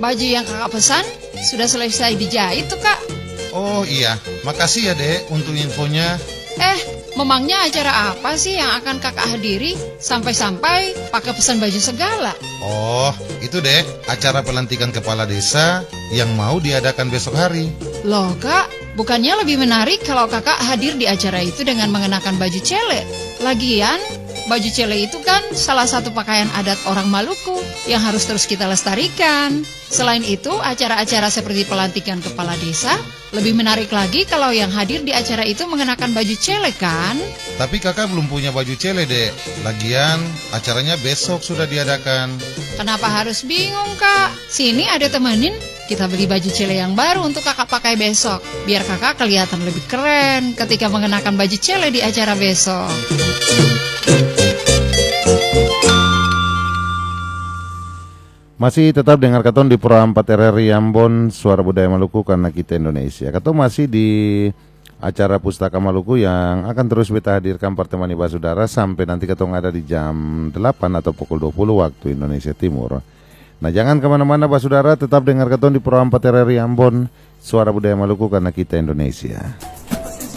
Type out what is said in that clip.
baju yang kakak pesan sudah selesai dijahit tuh kak. Oh iya, makasih ya dek untuk infonya. Memangnya acara apa sih yang akan kakak hadiri sampai-sampai pakai pesan baju segala? Oh, itu dek, acara pelantikan kepala desa yang mau diadakan besok hari. Loh kak, bukannya lebih menarik kalau kakak hadir di acara itu dengan mengenakan baju cele? Lagian, baju cele itu kan salah satu pakaian adat orang Maluku yang harus terus kita lestarikan. Selain itu, acara-acara seperti pelantikan kepala desa lebih menarik lagi kalau yang hadir di acara itu mengenakan baju cele kan? Tapi kakak belum punya baju cele dek. Lagian, acaranya besok sudah diadakan. Kenapa harus bingung kak? Sini ada temenin, kita beli baju cele yang baru untuk kakak pakai besok. Biar kakak kelihatan lebih keren ketika mengenakan baju cele di acara besok. Masih tetap dengar Katon di Pro 4 RRI Ambon, Suara Budaya Maluku karena kita Indonesia. Katon masih di acara Pustaka Maluku yang akan terus kita hadirkan pertemuan ibu saudara sampai nanti Katon ada di jam 8 atau pukul 20 waktu Indonesia Timur. Nah jangan kemana-mana Pak Saudara, tetap dengar Katon di Pro 4 RRI Ambon, Suara Budaya Maluku karena kita Indonesia.